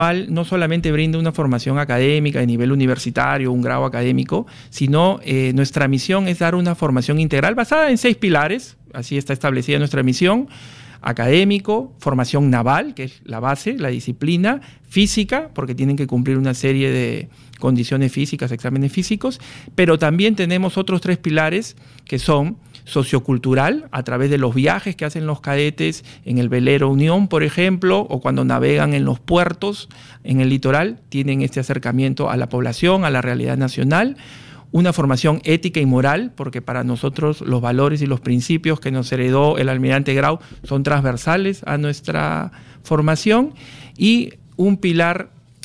no solamente brinda una formación académica de nivel universitario, un grado académico, sino nuestra misión es dar una formación integral basada en 6 pilares, así está establecida nuestra misión: académico, formación naval, que es la base, la disciplina, física, porque tienen que cumplir una serie de condiciones físicas, exámenes físicos, pero también tenemos otros 3 pilares que son sociocultural, a través de los viajes que hacen los cadetes en el velero Unión, por ejemplo, o cuando navegan en los puertos, en el litoral, tienen este acercamiento a la población, a la realidad nacional. Una formación ética y moral, porque para nosotros los valores y los principios que nos heredó el almirante Grau son transversales a nuestra formación. Y un pilar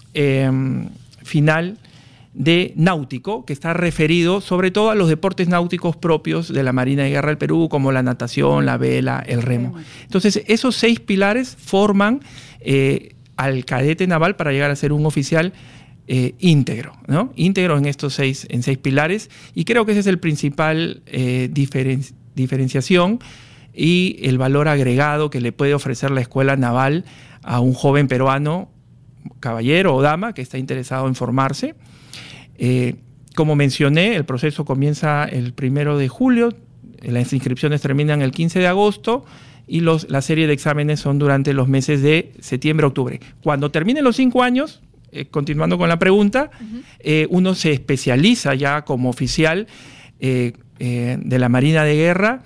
final de náutico, que está referido sobre todo a los deportes náuticos propios de la Marina de Guerra del Perú, como la natación, la vela, el remo. Entonces, esos 6 pilares forman al cadete naval para llegar a ser un oficial íntegro, ¿no? Íntegro en estos 6 pilares, y creo que ese es el principal diferenciación y el valor agregado que le puede ofrecer la escuela naval a un joven peruano, caballero o dama, que está interesado en formarse. Como mencioné, el proceso comienza el 1 de julio, las inscripciones terminan el 15 de agosto y la serie de exámenes son durante los meses de septiembre-octubre. Cuando terminen los 5 años, continuando con la pregunta, uno se especializa ya como oficial de la Marina de Guerra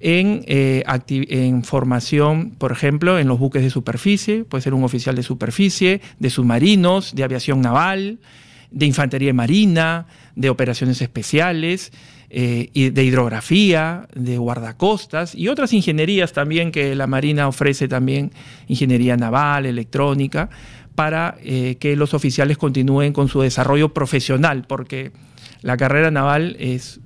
en formación, por ejemplo, en los buques de superficie. Puede ser un oficial de superficie, de submarinos, de aviación naval, de infantería marina, de operaciones especiales, y de hidrografía, de guardacostas y otras ingenierías también que la Marina ofrece, también ingeniería naval, electrónica, para que los oficiales continúen con su desarrollo profesional, porque la carrera naval es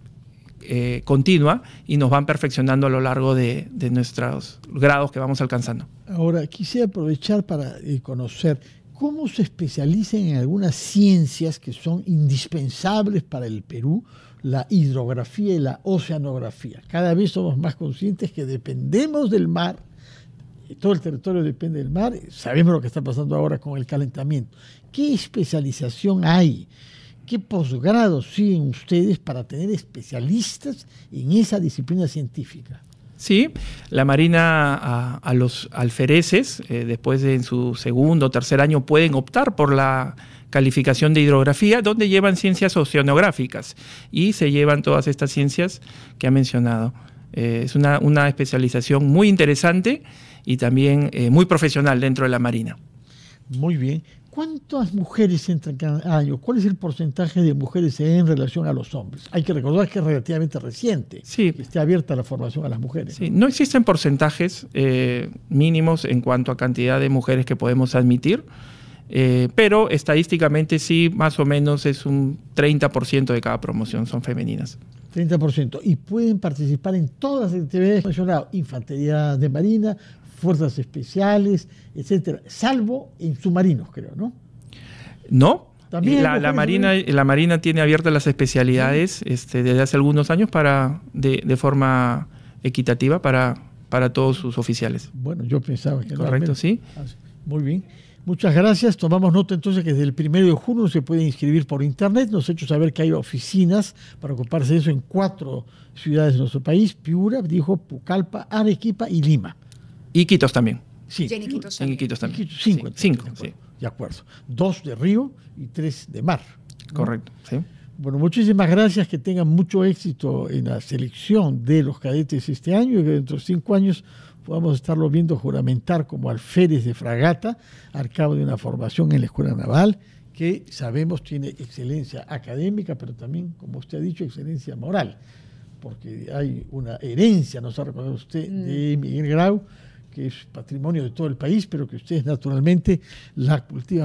continua y nos van perfeccionando a lo largo de nuestros grados que vamos alcanzando. Ahora, quisiera aprovechar para conocer cómo se especializan en algunas ciencias que son indispensables para el Perú, la hidrografía y la oceanografía. Cada vez somos más conscientes que dependemos del mar, todo el territorio depende del mar, sabemos lo que está pasando ahora con el calentamiento. ¿Qué especialización hay? ¿Qué posgrados siguen ustedes para tener especialistas en esa disciplina científica? Sí, la Marina a los alfereces, después de en su 2º o 3er año, pueden optar por la calificación de hidrografía, donde llevan ciencias oceanográficas y se llevan todas estas ciencias que ha mencionado. Es una especialización muy interesante y también muy profesional dentro de la Marina. Muy bien. ¿Cuántas mujeres entran cada año? ¿Cuál es el porcentaje de mujeres en relación a los hombres? Hay que recordar que es relativamente reciente, sí, que esté abierta la formación a las mujeres. Sí, no existen porcentajes mínimos en cuanto a cantidad de mujeres que podemos admitir, pero estadísticamente sí, más o menos es un 30% de cada promoción son femeninas. 30%. Y pueden participar en todas las actividades mencionadas: infantería de marina, fuerzas especiales, etcétera, salvo en submarinos, creo, ¿no? No. También la Marina tiene abiertas las especialidades desde hace algunos años de forma equitativa para todos sus oficiales. Bueno, yo pensaba que no. Correcto, sí. Muy bien. Muchas gracias. Tomamos nota entonces que desde el 1 de junio se puede inscribir por internet. Nos ha hecho saber que hay oficinas para ocuparse de eso en 4 ciudades de nuestro país: Piura, dijo, Pucallpa, Arequipa y Lima. Y Iquitos también. Sí, en Iquitos también. 5. Sí. De acuerdo. 2 de río y 3 de mar, ¿no? Correcto, sí. Bueno, muchísimas gracias. Que tengan mucho éxito en la selección de los cadetes este año y que dentro de 5 años podamos estarlo viendo juramentar como alférez de fragata al cabo de una formación en la Escuela Naval, que sabemos tiene excelencia académica, pero también, como usted ha dicho, excelencia moral, porque hay una herencia, nos ha recordado usted, de Miguel Grau, que es patrimonio de todo el país, pero que ustedes naturalmente la cultivan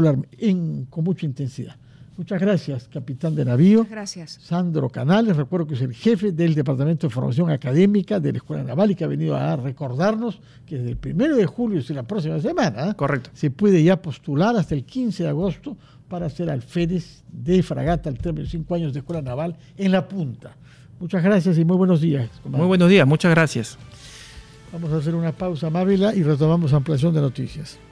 con mucha intensidad. Muchas gracias, capitán de navío. Gracias. Sandro Canales, recuerdo que es el jefe del Departamento de Formación Académica de la Escuela Naval y que ha venido a recordarnos que desde el 1 de julio, es la próxima semana, correcto, se puede ya postular hasta el 15 de agosto para ser alférez de fragata al término de 5 años de Escuela Naval en La Punta. Muchas gracias y muy buenos días, comandante. Muy buenos días, muchas gracias. Vamos a hacer una pausa, Mávila, y retomamos ampliación de noticias.